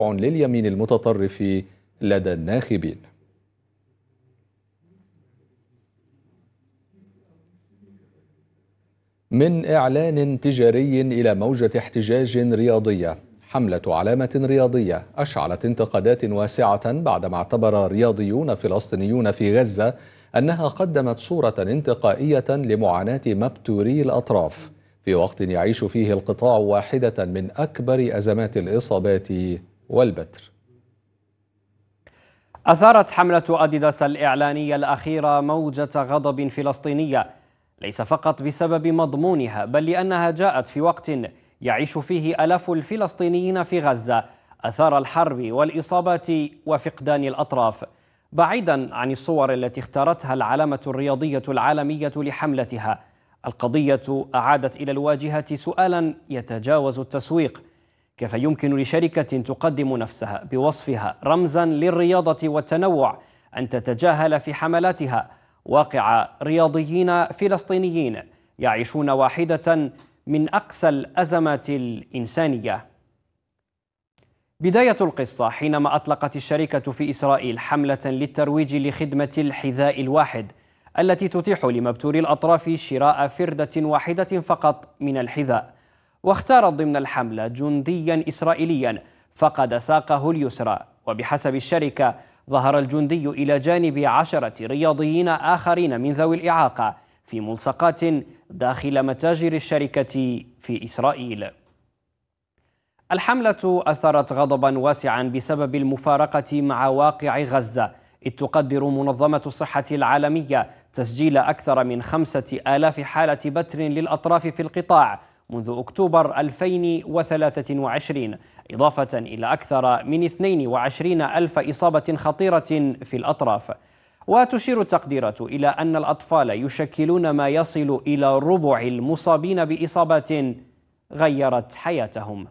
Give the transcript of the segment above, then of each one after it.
لليمين المتطرف لدى الناخبين. من إعلان تجاري إلى موجة احتجاج رياضية، حملة علامة رياضية أشعلت انتقادات واسعة بعدما اعتبر رياضيون فلسطينيون في غزة أنها قدمت صورة انتقائية لمعاناة مبتوري الأطراف في وقت يعيش فيه القطاع واحدة من أكبر أزمات الإصابات والبتر. أثارت حملة أديداس الإعلانية الأخيرة موجة غضب فلسطينية، ليس فقط بسبب مضمونها بل لأنها جاءت في وقت يعيش فيه آلاف الفلسطينيين في غزة أثار الحرب والإصابات وفقدان الأطراف، بعيدا عن الصور التي اختارتها العلامة الرياضية العالمية لحملتها. القضية أعادت إلى الواجهة سؤالا يتجاوز التسويق: كيف يمكن لشركة تقدم نفسها بوصفها رمزا للرياضة والتنوع أن تتجاهل في حملاتها واقع رياضيين فلسطينيين يعيشون واحدة من أقسى الأزمات الإنسانية؟ بداية القصة حينما أطلقت الشركة في إسرائيل حملة للترويج لخدمة الحذاء الواحد التي تتيح لمبتوري الأطراف شراء فردة واحدة فقط من الحذاء، واختارت ضمن الحملة جنديا إسرائيليا فقد ساقه اليسرى. وبحسب الشركة ظهر الجندي إلى جانب 10 رياضيين آخرين من ذوي الإعاقة في ملصقات داخل متاجر الشركة في إسرائيل. الحملة أثارت غضبا واسعا بسبب المفارقة مع واقع غزة، إذ تقدر منظمة الصحة العالمية تسجيل أكثر من 5000 حالة بتر للأطراف في القطاع منذ أكتوبر 2023، إضافة إلى أكثر من 22,000 إصابة خطيرة في الأطراف. وتشير التقديرات إلى أن الأطفال يشكلون ما يصل إلى ربع المصابين بإصابات غيرت حياتهم.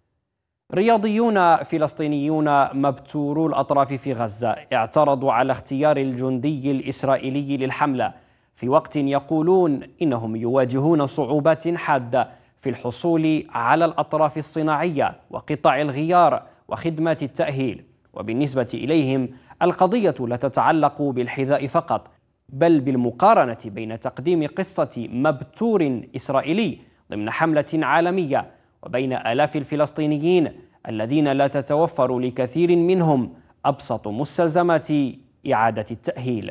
رياضيون فلسطينيون مبتورو الأطراف في غزة اعترضوا على اختيار الجندي الإسرائيلي للحملة في وقت يقولون إنهم يواجهون صعوبات حادة في الحصول على الأطراف الصناعية وقطع الغيار وخدمات التأهيل. وبالنسبة إليهم القضية لا تتعلق بالحذاء فقط، بل بالمقارنة بين تقديم قصة مبتور إسرائيلي ضمن حملة عالمية وبين آلاف الفلسطينيين الذين لا تتوفر لكثير منهم أبسط مستلزمات إعادة التأهيل.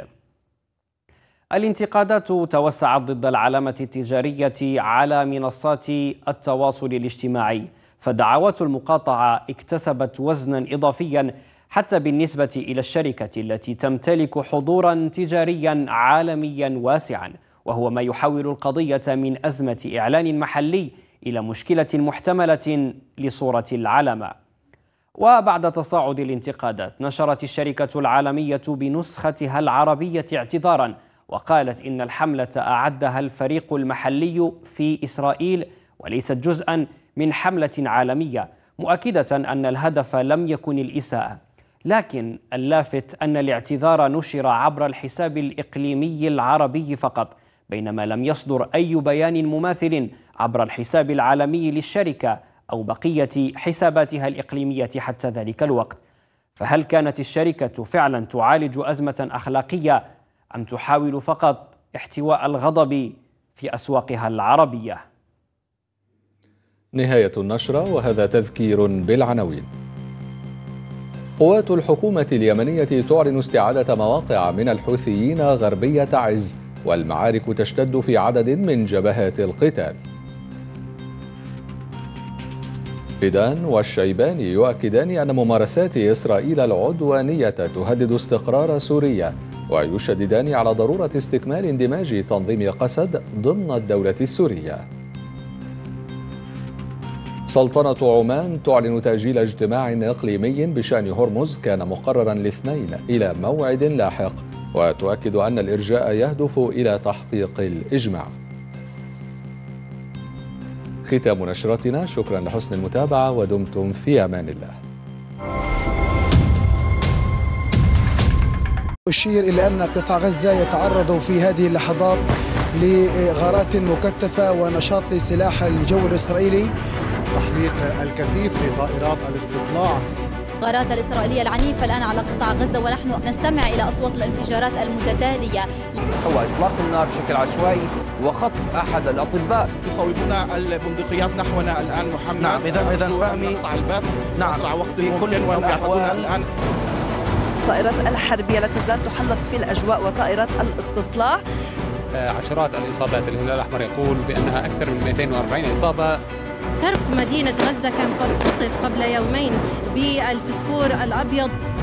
الانتقادات توسعت ضد العلامة التجارية على منصات التواصل الاجتماعي، فدعوات المقاطعة اكتسبت وزنا إضافيا حتى بالنسبة إلى الشركة التي تمتلك حضورا تجاريا عالميا واسعا، وهو ما يحول القضية من أزمة إعلان محلي إلى مشكلة محتملة لصورة العلامة. وبعد تصاعد الانتقادات نشرت الشركة العالمية بنسختها العربية اعتذارا، وقالت إن الحملة أعدها الفريق المحلي في إسرائيل وليست جزءا من حملة عالمية، مؤكدة أن الهدف لم يكن الإساءة. لكن اللافت أن الاعتذار نشر عبر الحساب الإقليمي العربي فقط، بينما لم يصدر أي بيان مماثل عبر الحساب العالمي للشركة أو بقية حساباتها الإقليمية حتى ذلك الوقت. فهل كانت الشركة فعلا تعالج أزمة أخلاقية أم تحاول فقط احتواء الغضب في أسواقها العربية؟ نهاية النشرة، وهذا تذكير بالعناوين. قوات الحكومة اليمنية تعلن استعادة مواقع من الحوثيين غربية عز، والمعارك تشتد في عدد من جبهات القتال. فيدان والشيباني يؤكدان أن ممارسات إسرائيل العدوانية تهدد استقرار سوريا، ويشددان على ضرورة استكمال اندماج تنظيم قسد ضمن الدولة السورية. سلطنة عمان تعلن تأجيل اجتماع إقليمي بشأن هرمز كان مقررا الاثنين إلى موعد لاحق، وتؤكد أن الإرجاء يهدف إلى تحقيق الإجماع. ختام نشرتنا، شكرا لحسن المتابعة ودمتم في أمان الله. أشير إلى أن قطاع غزة يتعرض في هذه اللحظات لغارات مكثفة ونشاط لسلاح الجو الإسرائيلي، تحليق الكثيف لطائرات الاستطلاع الغارات الإسرائيلية العنيفة الآن على قطاع غزة، ونحن نستمع إلى أصوات الانفجارات المتتالية. هو إطلاق النار بشكل عشوائي وخطف أحد الأطباء. يصوبون البندقيات نحونا الآن محمد. نعم، إذا فهمي نقطع البث نعم أسرع وقت في ممكن، كل الأحوال. الآن الطائرات الحربية لا تزال تحلق في الأجواء وطائرات الاستطلاع. عشرات الإصابات، الهلال الأحمر يقول بأنها أكثر من 240 إصابة. شرق مدينة غزة كان قد قصف قبل يومين بالفسفور الأبيض.